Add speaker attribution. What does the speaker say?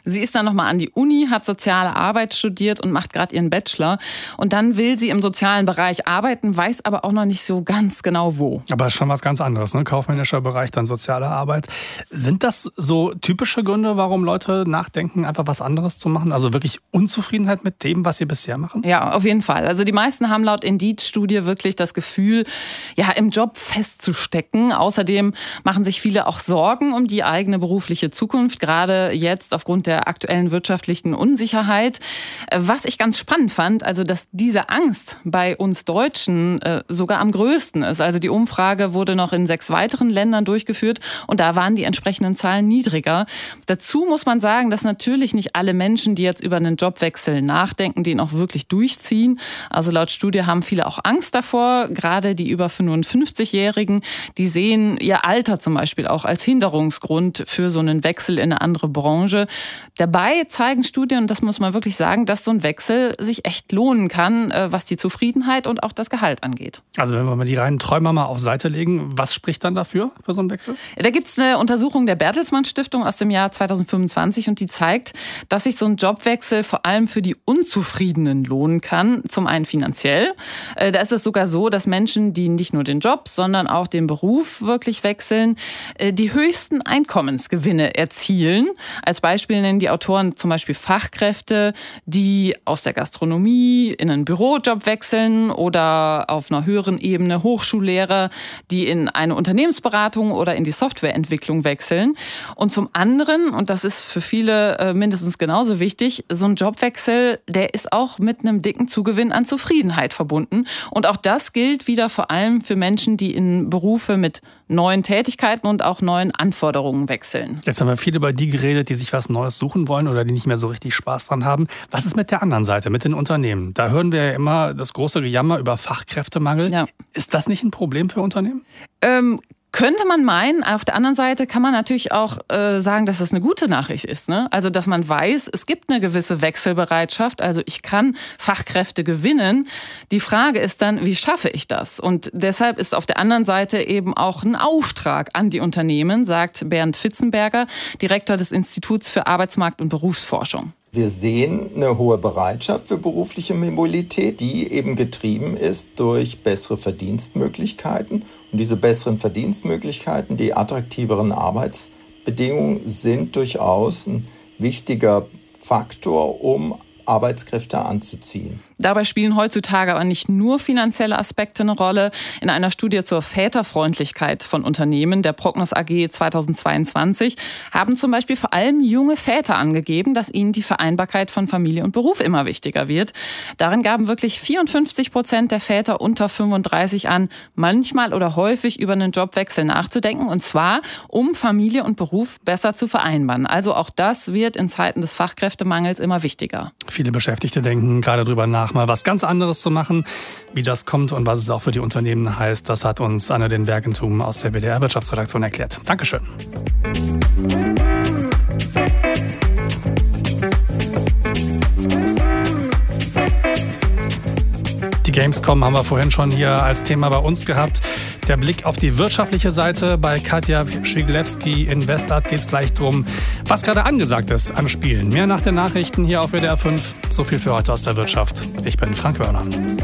Speaker 1: Sie ist dann nochmal an die Uni, hat soziale Arbeit studiert und macht gerade ihren Bachelor. Und dann will sie im sozialen Bereich arbeiten, weiß aber auch noch nicht so ganz genau wo.
Speaker 2: Aber schon was ganz anderes, ne? Kaufmännischer Bereich, dann soziale Arbeit. Sind das so typische Gründe, warum Leute nachdenken, einfach was anderes zu machen? Also wirklich Unzufriedenheit mit dem, was sie bisher machen?
Speaker 1: Ja, auf jeden Fall. Also die meisten haben laut Indeed-Studie wirklich das Gefühl, ja, im Job festzustecken. Außerdem machen sich viele auch Sorgen um die eigene berufliche Zukunft, gerade jetzt aufgrund der aktuellen wirtschaftlichen Unsicherheit. Was ich ganz spannend fand, also dass diese Angst bei uns Deutschen sogar am größten ist. Also die Umfrage wurde noch in 6 weiteren Ländern durchgeführt und da waren die entsprechenden Zahlen niedriger. Dazu muss man sagen, dass natürlich nicht alle Menschen, die jetzt über einen Jobwechsel nachdenken, den auch wirklich durchziehen. Also laut Studie haben viele auch Angst davor, gerade die über 55-Jährigen, die sehen ihr Alter zum Beispiel auch als Hinderungsgrund für so einen Wechsel in eine andere Branche. Dabei zeigen Studien, und das muss man wirklich sagen, dass so ein Wechsel sich echt lohnen kann, was die Zufriedenheit und auch das Gehalt angeht.
Speaker 2: Also wenn wir mal die reinen Träumer mal auf Seite legen, was spricht dann dafür für so einen Wechsel?
Speaker 1: Da gibt es eine Untersuchung der Bertelsmann Stiftung aus dem Jahr 2025 und die zeigt, dass sich so ein Jobwechsel vor allem für die Unzufriedenen lohnen kann. Zum einen finanziell. Da ist es sogar so, dass Menschen, die nicht nur den Job, sondern auch den Beruf wirklich wechseln, die höchsten Einkommensgewinne erzielen. Als Beispiel nennen die Autoren zum Beispiel Fachkräfte, die aus der Gastronomie in einen Bürojob wechseln oder auf einer höheren Ebene Hochschullehrer, die in eine Unternehmensberatung oder in die Softwareentwicklung wechseln. Und zum anderen, und das ist für viele mindestens genauso wichtig, so ein Jobwechsel, der ist auch mit einem dicken Zugewinn an Zufriedenheit verbunden. Und auch das gilt wieder vor allem für Menschen, die in Berufe mit neuen Tätigkeiten und auch neuen Anforderungen wechseln.
Speaker 2: Jetzt haben wir viel über die geredet, die sich was Neues suchen wollen oder die nicht mehr so richtig Spaß dran haben. Was ist mit der anderen Seite, mit den Unternehmen? Da hören wir ja immer das große Gejammer über Fachkräftemangel. Ja. Ist das nicht ein Problem für Unternehmen?
Speaker 1: Könnte man meinen. Auf der anderen Seite kann man natürlich auch sagen, dass das eine gute Nachricht ist, ne? Also, dass man weiß, es gibt eine gewisse Wechselbereitschaft. Also, ich kann Fachkräfte gewinnen. Die Frage ist dann, wie schaffe ich das? Und deshalb ist auf der anderen Seite eben auch ein Auftrag an die Unternehmen, sagt Bernd Fitzenberger, Direktor des Instituts für Arbeitsmarkt- und Berufsforschung.
Speaker 3: Wir sehen eine hohe Bereitschaft für berufliche Mobilität, die eben getrieben ist durch bessere Verdienstmöglichkeiten. Und diese besseren Verdienstmöglichkeiten, die attraktiveren Arbeitsbedingungen sind durchaus ein wichtiger Faktor, um Arbeitskräfte anzuziehen.
Speaker 1: Dabei spielen heutzutage aber nicht nur finanzielle Aspekte eine Rolle. In einer Studie zur Väterfreundlichkeit von Unternehmen der Prognos AG 2022 haben zum Beispiel vor allem junge Väter angegeben, dass ihnen die Vereinbarkeit von Familie und Beruf immer wichtiger wird. Darin gaben wirklich 54% der Väter unter 35 an, manchmal oder häufig über einen Jobwechsel nachzudenken, und zwar, um Familie und Beruf besser zu vereinbaren. Also auch das wird in Zeiten des Fachkräftemangels immer wichtiger.
Speaker 2: Viele Beschäftigte denken gerade drüber nach, mal was ganz anderes zu machen. Wie das kommt und was es auch für die Unternehmen heißt, das hat uns Anne den Bergentum aus der WDR Wirtschaftsredaktion erklärt. Dankeschön. Die Gamescom haben wir vorhin schon hier als Thema bei uns gehabt. Der Blick auf die wirtschaftliche Seite bei Katja Schwiglewski in Westart geht es gleich drum, was gerade angesagt ist an Spielen. Mehr nach den Nachrichten hier auf WDR 5. So viel für heute aus der Wirtschaft. Ich bin Frank Wörner.